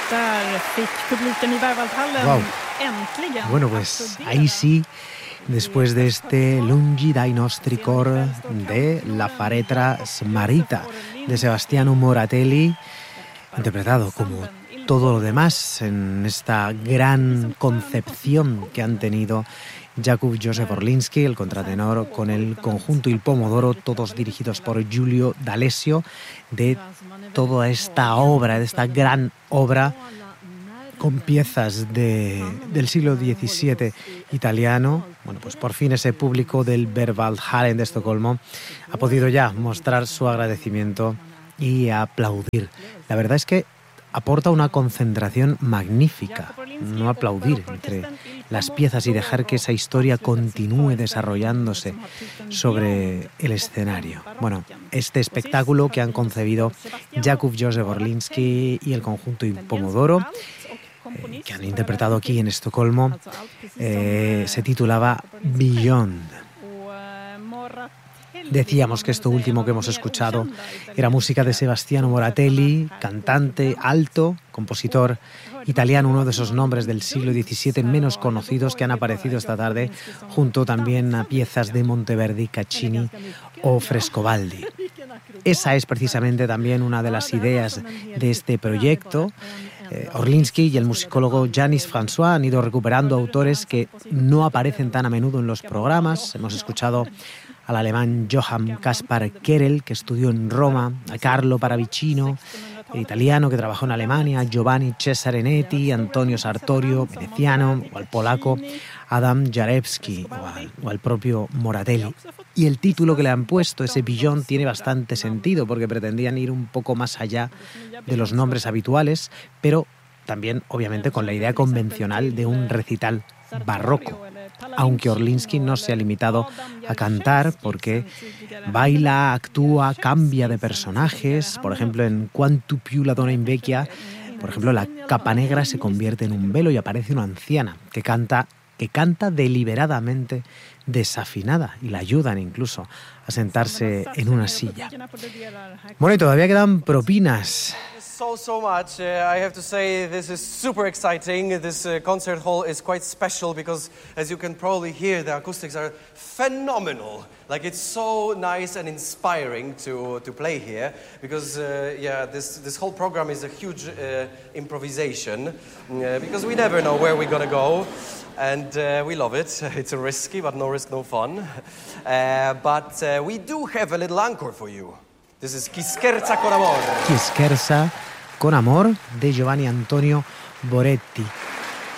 Wow. Bueno, pues ahí sí, después de este Lungi dai nostri cor de La faretra smarrita de Sebastiano Moratelli, interpretado como todo lo demás en esta gran concepción que han tenido Jakub Józef Orliński, el contratenor, con el conjunto Il Pomodoro, todos dirigidos por Giulio D'Alessio, de toda esta obra, de esta gran obra con piezas del siglo XVII italiano. Bueno, pues por fin ese público del Berwaldhallen de Estocolmo ha podido ya mostrar su agradecimiento y aplaudir. La verdad es que aporta una concentración magnífica, no aplaudir entre las piezas y dejar que esa historia continúe desarrollándose sobre el escenario. Bueno, este espectáculo que han concebido Jakub Józef Orliński y el conjunto Il Pomodoro, que han interpretado aquí en Estocolmo, se titulaba Beyond. Decíamos que esto último que hemos escuchado era música de Sebastiano Moratelli, cantante, alto, compositor italiano, uno de esos nombres del siglo XVII menos conocidos que han aparecido esta tarde, junto también a piezas de Monteverdi, Caccini o Frescobaldi. Esa es precisamente también una de las ideas de este proyecto. Orliński y el musicólogo Yanis François han ido recuperando autores que no aparecen tan a menudo en los programas. Hemos escuchado al alemán Johann Caspar Kerel, que estudió en Roma, a Carlo Paravicino, el italiano que trabajó en Alemania, Giovanni Cesare Netti, Antonio Sartorio, veneciano, o al polaco Adam Jarewski, o al propio Moratelli. Y el título que le han puesto, ese Beyond, tiene bastante sentido, porque pretendían ir un poco más allá de los nombres habituales, pero también, obviamente, con la idea convencional de un recital barroco, aunque Orliński no se ha limitado a cantar, porque baila, actúa, cambia de personajes. Por ejemplo, en Quanto più la donna invecchia, por ejemplo, la capa negra se convierte en un velo y aparece una anciana que canta deliberadamente desafinada, y la ayudan incluso a sentarse en una silla. Bueno, y todavía quedan propinas. So much. I have to say this is super exciting. This concert hall is quite special because, as you can probably hear, the acoustics are phenomenal. Like, it's so nice and inspiring to play here because this whole program is a huge improvisation because we never know where we're gonna go. And we love it. It's risky, but no risk, no fun. But we do have a little encore for you. This is Chi scherza con amor. Chi scherza con amor de Giovanni Antonio Boretti.